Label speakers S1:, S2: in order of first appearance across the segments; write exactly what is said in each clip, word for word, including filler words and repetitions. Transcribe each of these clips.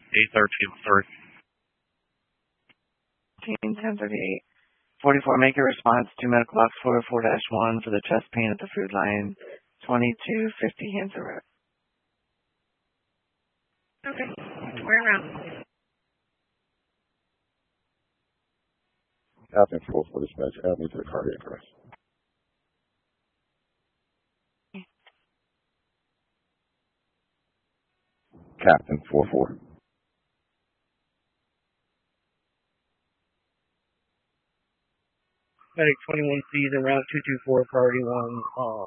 S1: eight thirteen, sorry.
S2: ten thirty-eight. forty-four, make a response to medical box four oh four dash one for the chest pain at the food line. twenty-two fifty Hansel Road.
S3: Okay. We're around.
S4: Captain four for dispatch. Add me to the cardiac arrest. Captain four four.
S5: Medic twenty-one C is en route two two four, priority one, uh,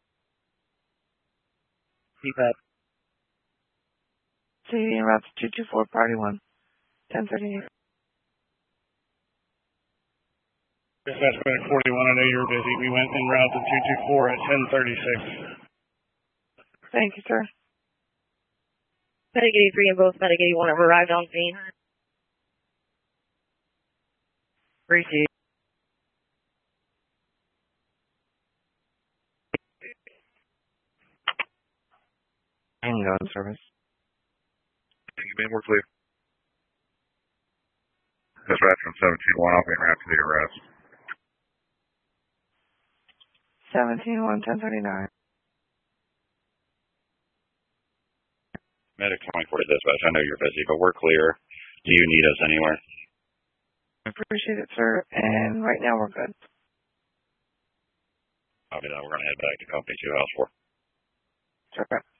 S5: C PAP.
S2: C en route to two two four, priority one. ten thirty-eight.
S6: Dispatch medic forty-one, I know you're busy. We went en route to two two four at ten thirty-six.
S2: Thank you, sir.
S3: Medic eighty-three and both Medic eighty-one have arrived on scene.
S2: Appreciate. Handgun service.
S1: You may more clear. Dispatch from seventeen one, I'll be en route to the arrest.
S2: seventeen one, ten thirty-nine.
S1: Medic twenty-four to dispatch, I know you're busy, but we're clear. Do you need us anywhere?
S2: Appreciate it, sir. And right now we're good.
S1: Copy that. We're going to head back to Company two, House four.
S2: Sure.